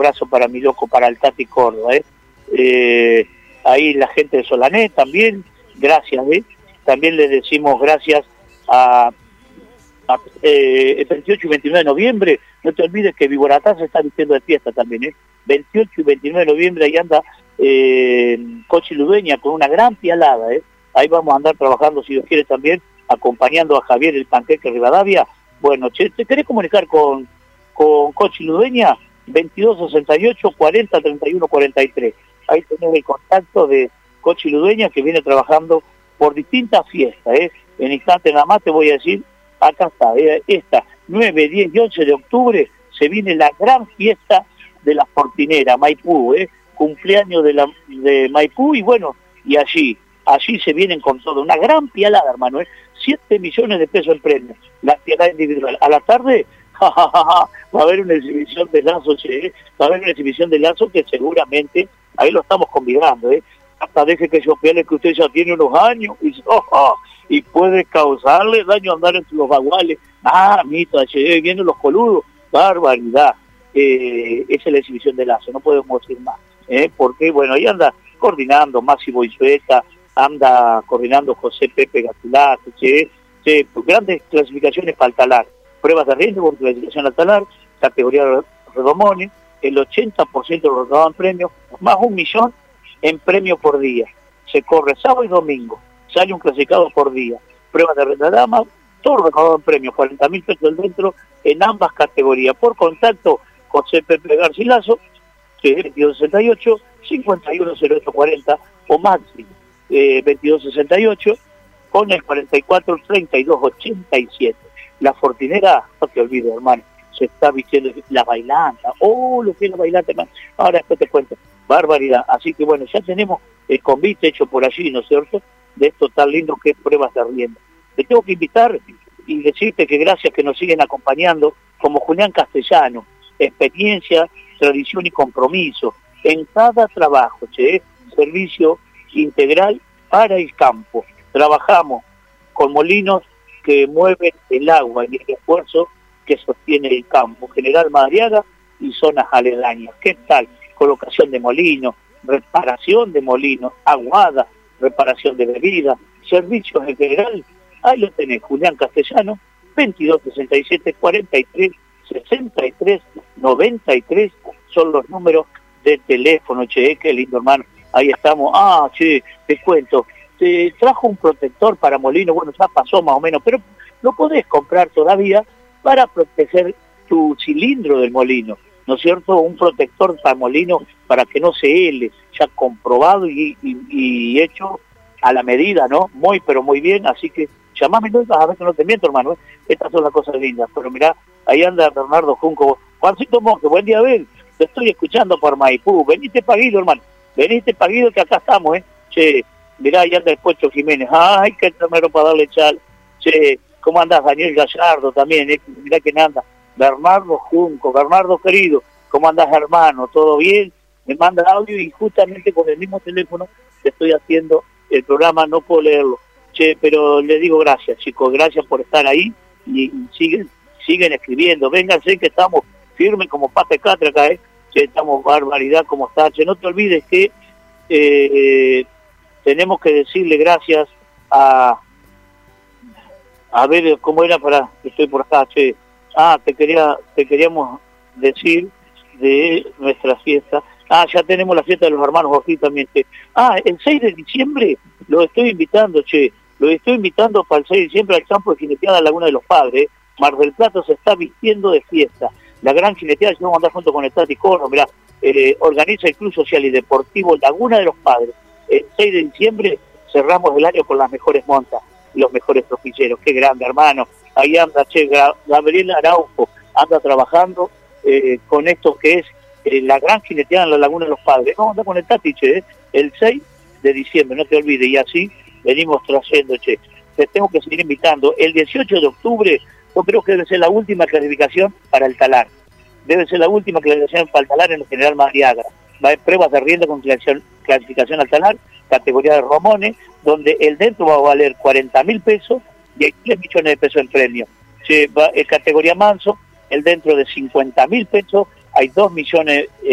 abrazo para mi loco, para el Tati Córdoba, ahí la gente de Solané también, gracias, también le decimos gracias a el 28 y 29 de noviembre, no te olvides que Viboratá se está vistiendo de fiesta también, 28 y 29 de noviembre, ahí anda Cochi Ludueña con una gran pialada, ahí vamos a andar trabajando, si Dios quiere también, acompañando a Javier el Panqueque Rivadavia. Bueno, che, ¿te querés comunicar con Cochi Ludueña? 2268 40 31 43. Ahí tenés el contacto de Cochi Ludueña, que viene trabajando por distintas fiestas, En instante nada más te voy a decir, acá está, esta 9, 10 y 11 de octubre se viene la gran fiesta de la Fortinera, Maipú, cumpleaños de Maipú, y bueno, y allí se vienen con todo, una gran pialada, hermano, 7 millones de pesos en premios, la pialada individual. A la tarde, va a haber una exhibición de Lazo, va a haber una exhibición de Lazo que seguramente, ahí lo estamos convidando, hasta deje que yo piale que usted ya tiene unos años, y puede causarle daño a andar entre los baguales. Mito, vienen los coludos, barbaridad. Esa es la exhibición de Lazo, no podemos decir más, porque bueno, ahí anda coordinando Máximo Izueta, anda coordinando José Pepe Gatulato, grandes clasificaciones para el talar, pruebas de riesgo por clasificación al talar, categoría Redomone, el 80% de los recabados en premios, más 1 millón en premio por día. Se corre sábado y domingo, sale un clasificado por día, pruebas de renta dama, todo recaudado en premios, 40.000 pesos dentro en ambas categorías. Por contacto, José Pepe Garcilaso, 2268 510840, o Maxi 2268 con el 44 32 87. La Fortinera, no te olvides, hermano, se está vistiendo la bailanta, lo que es la bailanta, hermano. Ahora después te cuento, barbaridad. Así que bueno, ya tenemos el convite hecho por allí, ¿no es cierto?, de esto tan lindo que es pruebas de rienda. Te tengo que invitar y decirte que gracias que nos siguen acompañando, como Julián Castellano, experiencia, tradición y compromiso en cada trabajo, servicio integral para el campo. Trabajamos con molinos que mueven el agua y el esfuerzo que sostiene el campo, General Madariaga y zonas aledañas. ¿Qué tal? Colocación de molinos, reparación de molinos, aguada, reparación de bebidas, servicios en general. Ahí lo tenés, Julián Castellano, 22 67 43 63 93, son los números de teléfono, qué lindo, hermano. Ahí estamos. Te cuento, te trajo un protector para molino, bueno, ya pasó más o menos, pero lo podés comprar todavía para proteger tu cilindro del molino, ¿no es cierto? Un protector para molino para que no se hele, ya comprobado y hecho a la medida, ¿no? Muy, pero muy bien, así que llamame, no vas a ver que no te miento, hermano, estas son las cosas lindas. Pero mirá, ahí anda Bernardo Junco. Juancito Monge, buen día, Abel, te estoy escuchando por Maipú, veniste Paguido, hermano, veniste Paguido, que acá estamos, mirá, ahí anda el Puesto Jiménez, qué tremendo para darle chal, ¿cómo andás? Daniel Gallardo también, mirá quién anda, Bernardo Junco, Bernardo querido, ¿cómo andás, hermano? ¿Todo bien? Me manda audio y justamente con el mismo teléfono te estoy haciendo el programa, no puedo leerlo, pero le digo gracias, chicos, gracias por estar ahí y siguen escribiendo, vénganse que estamos firmes como pata de catra acá, estamos barbaridad como está, no te olvides que tenemos que decirle gracias a ver cómo era estoy por acá, te queríamos decir de nuestra fiesta. Ya tenemos la fiesta de los hermanos Joaquín también. El 6 de diciembre lo estoy invitando, lo estoy invitando para el 6 de diciembre al campo de jineteada Laguna de los Padres. Mar del Plata se está vistiendo de fiesta. La gran jineteada, vamos a andar junto con el Tati Corno, mirá, organiza el Club Social y Deportivo Laguna de los Padres. El 6 de diciembre cerramos el año con las mejores montas y los mejores tropilleros. Qué grande, hermano. Ahí anda, Gabriel Araujo, anda trabajando con esto que es la gran jineteada en la Laguna de los Padres. Vamos a andar con el Tati, el 6 de diciembre, no te olvides, y así venimos trayendo, Te tengo que seguir invitando. El 18 de octubre, yo creo que debe ser la última clasificación para el talar. Debe ser la última clasificación para el talar en el General Madariaga. Va a haber pruebas de rienda con clasificación al talar, categoría de Romone, donde el dentro va a valer 40.000 pesos y hay 3 millones de pesos en premio. En categoría manso, el dentro de 50.000 pesos, hay 2 millones